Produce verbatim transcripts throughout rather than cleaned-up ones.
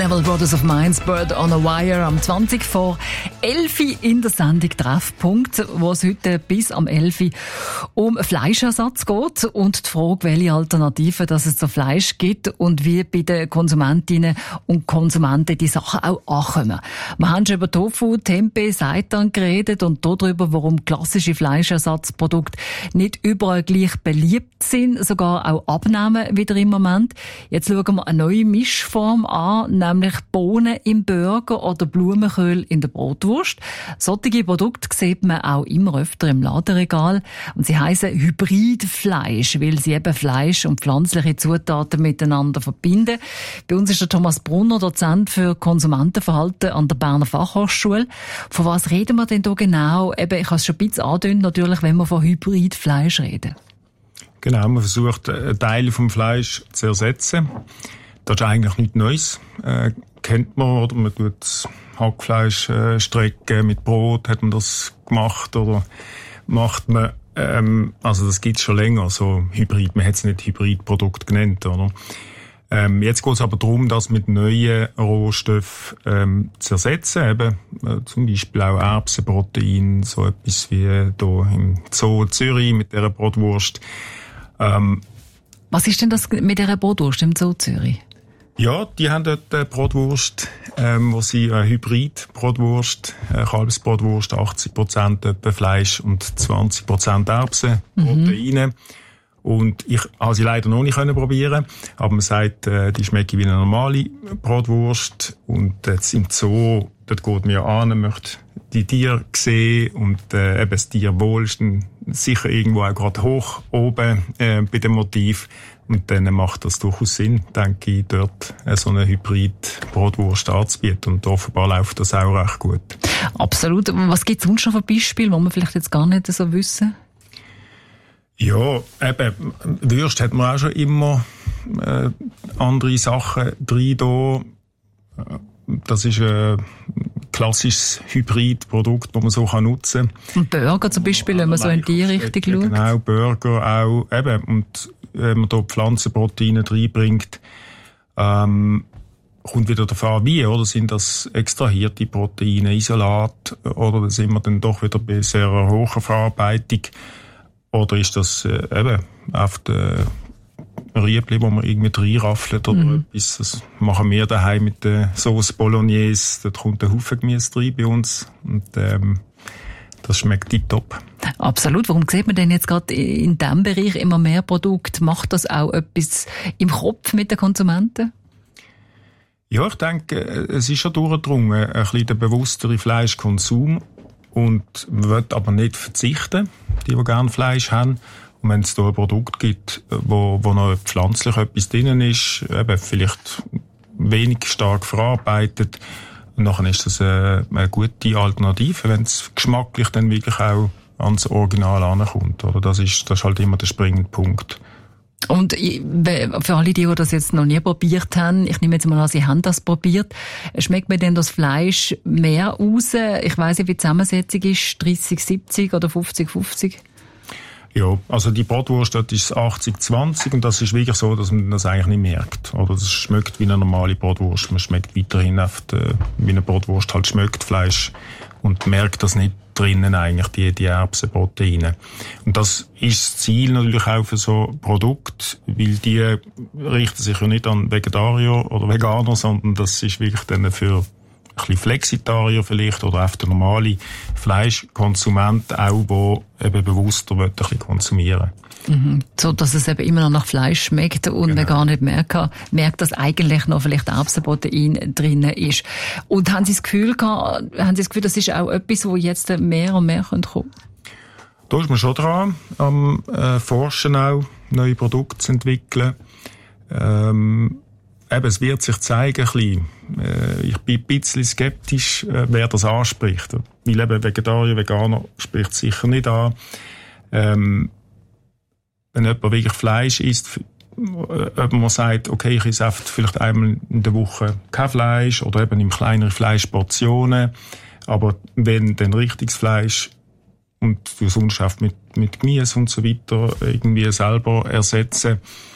Neville Brothers of Mainz, Bird on a Wire, am zwanzig vor elf in der Sendung Treffpunkt, wo es heute bis am elf um Fleischersatz geht und die Frage, welche Alternativen dass es zu Fleisch gibt und wie bei den Konsumentinnen und Konsumenten die Sachen auch ankommen. Wir haben schon über Tofu, Tempeh, Seitan geredet und darüber, warum klassische Fleischersatzprodukte nicht überall gleich beliebt sind, sogar auch abnehmen wieder im Moment. Jetzt schauen wir eine neue Mischform an, nämlich Bohnen im Burger oder Blumenkohl in der Brotwurst. Solche Produkte sieht man auch immer öfter im Ladenregal und sie heissen Hybridfleisch, weil sie eben Fleisch und pflanzliche Zutaten miteinander verbinden. Bei uns ist der Thomas Brunner, Dozent für Konsumentenverhalten an der Berner Fachhochschule. Von was reden wir denn da genau? Eben, ich habe es schon ein bisschen angedeutet, natürlich, wenn wir von Hybridfleisch reden. Genau, man versucht, Teile vom Fleisch zu ersetzen. Das ist eigentlich nichts Neues. Äh, kennt man, oder? Man tut Hackfleisch äh, strecken mit Brot, hat man das gemacht, oder macht man, ähm, also das gibt's schon länger, so Hybrid. Man hat es nicht Hybridprodukt genannt, oder? Ähm, jetzt geht es aber darum, das mit neuen Rohstoffen ähm, zu ersetzen. Eben, äh, zum Beispiel auch Erbsenprotein, so etwas wie hier im Zoo Zürich mit dieser Brotwurst. Ähm, Was ist denn das mit dieser Brotwurst im Zoo Zürich? Ja, die haben dort eine Brotwurst, ähm, wo sie eine Hybrid-Brotwurst, eine Kalbsbrotwurst, achtzig Prozent etwa Fleisch und zwanzig Prozent Erbsenproteine. Mhm. Und ich habe sie leider noch nicht können probieren, aber man sagt, äh, die schmeckt wie eine normale Bratwurst. Und jetzt im Zoo, dort geht man ja an, möchte die Tiere sehen und äh, eben das Tierwohl ist dann sicher irgendwo auch gerade hoch oben äh, bei dem Motiv. Und dann macht das durchaus Sinn, denke ich, dort äh, so eine Hybrid-Bratwurst anzubieten. Und offenbar läuft das auch recht gut. Absolut. Was gibt es sonst noch für Beispiele, die wir vielleicht jetzt gar nicht so wissen? Ja, eben, Würst hat man auch schon immer äh, andere Sachen drin da. Das ist ein klassisches Hybridprodukt, das man so nutzen kann. Und Burger zum Beispiel, wenn man so in die Richtung schaut? Genau, Burger auch. Eben, und wenn man da Pflanzenproteine reinbringt, ähm, kommt wieder darauf an, wie, oder? Sind das extrahierte Proteine, Isolat, oder sind wir dann doch wieder bei sehr hoher Verarbeitung? Oder ist das äh, eben auf der Riebli, wo man irgendwie reinraffelt oder mhm. etwas? Das machen wir daheim mit der Sauce Bolognese. Dort kommt ein Haufen Gemüse rein bei uns. Und ähm, das schmeckt tipptopp. Absolut. Warum sieht man denn jetzt gerade in diesem Bereich immer mehr Produkte? Macht das auch etwas im Kopf mit den Konsumenten? Ja, ich denke, es ist schon durchgedrungen, ein bisschen der bewusstere Fleischkonsum. Und man will aber nicht verzichten, die, die gerne Fleisch haben. Und wenn es da ein Produkt gibt, wo, wo noch pflanzlich etwas drin ist, eben vielleicht wenig stark verarbeitet, und dann ist das eine, eine gute Alternative, wenn es geschmacklich dann wirklich auch ans Original ankommt. Oder? Das ist, das ist halt immer der springende Punkt. Und für alle, die, die das jetzt noch nie probiert haben, ich nehme jetzt mal an, Sie haben das probiert, schmeckt mir denn das Fleisch mehr raus? Ich weiss nicht, wie die Zusammensetzung ist, dreißig siebzig oder fünfzig fünfzig? Ja, also die Bratwurst, das ist achtzig zwanzig und das ist wirklich so, dass man das eigentlich nicht merkt. Oder das schmeckt wie eine normale Bratwurst. Man schmeckt weiterhin auf die, wie eine Bratwurst halt schmeckt, Fleisch, und merkt das nicht drinnen eigentlich, die, die Erbsenproteine. Und das ist das Ziel natürlich auch für so Produkte, weil die richten sich ja nicht an Vegetarier oder Veganer, sondern das ist wirklich dann für ein bisschen Flexitarier vielleicht oder auf der normale Fleischkonsument auch, der eben bewusster will, ein bisschen konsumieren. Mhm. So, dass es eben immer noch nach Fleisch schmeckt und genau. Man gar nicht merkt, merkt, dass eigentlich noch vielleicht Erbsenprotein drin ist. Und haben Sie das Gefühl gehabt, haben Sie das Gefühl, das ist auch etwas, wo jetzt mehr und mehr kommen könnte? Da ist man schon dran, am äh, Forschen auch, neue Produkte zu entwickeln. Ähm, Eben, es wird sich zeigen, ein bisschen. Äh, ich bin ein bisschen skeptisch, äh, wer das anspricht. Weil eben Vegetarier, Veganer spricht sicher nicht an. Ähm, wenn jemand wirklich Fleisch isst, ob man sagt, okay, ich esse vielleicht einmal in der Woche kein Fleisch oder eben in kleineren Fleischportionen. Aber wenn dann richtiges Fleisch und du sonst mit, mit Gemüse und so weiter irgendwie selber ersetzen,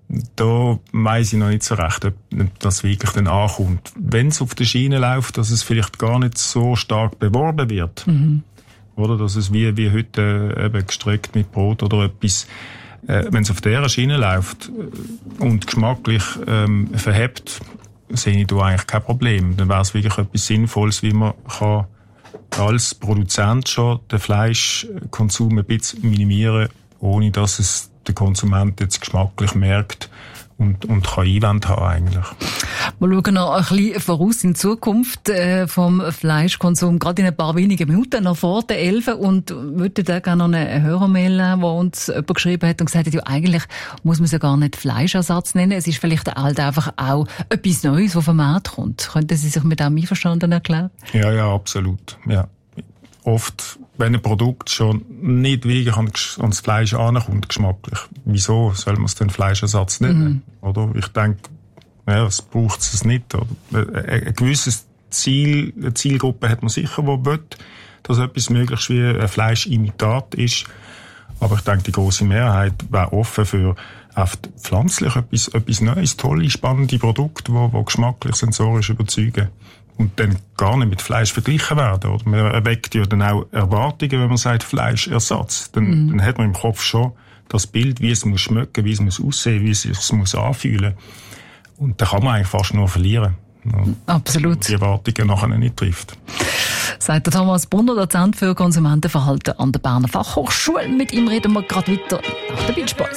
Da weiss ich noch nicht so recht, ob das wirklich dann ankommt. Wenn es auf der Schiene läuft, dass es vielleicht gar nicht so stark beworben wird. Mhm. Oder, dass es wie, wie heute äh, eben gestreckt mit Brot oder etwas, äh, wenn es auf dieser Schiene läuft und geschmacklich ähm, verhebt, sehe ich da eigentlich kein Problem. Dann wäre es wirklich etwas Sinnvolles, wie man kann als Produzent schon den Fleischkonsum ein bisschen minimieren, ohne dass es der Konsument jetzt geschmacklich merkt und, und kann Einwände haben eigentlich. Wir schauen noch ein bisschen voraus in die Zukunft äh, vom Fleischkonsum, gerade in ein paar wenigen Minuten, noch vor der elf. Und würde da gerne noch eine Hörermail nehmen, wo uns jemand geschrieben hat und gesagt hat, ja, eigentlich muss man es ja gar nicht Fleischersatz nennen. Es ist vielleicht halt einfach auch etwas Neues, was vom Markt kommt. Könnten Sie sich mit dem einverstanden erklären? Ja, ja, absolut. Ja. Oft, wenn ein Produkt schon nicht wirklich ans Fleisch ankommt, geschmacklich, wieso soll man es denn Fleischersatz nennen? Mm. Oder? Ich denke, ja, es braucht es nicht. Oder? Ein gewisses Ziel, eine Zielgruppe hat man sicher, die will, dass etwas möglichst wie ein Fleischimitat ist. Aber ich denke, die grosse Mehrheit wäre offen für oft pflanzlich etwas, etwas Neues, tolle, spannende Produkte, die, die geschmacklich, sensorisch überzeugen. Und dann gar nicht mit Fleisch verglichen werden. Oder man erweckt ja dann auch Erwartungen, wenn man sagt Fleischersatz. Dann, mm. dann hat man im Kopf schon das Bild, wie es muss schmecken, wie es muss aussehen, wie es sich muss anfühlen. Und da kann man eigentlich fast nur verlieren. Absolut. Die Erwartungen nachher nicht trifft. Sagt der Thomas Brunner, Dozent für Konsumentenverhalten an der Berner Fachhochschule. Mit ihm reden wir gerade weiter nach der Beachboys.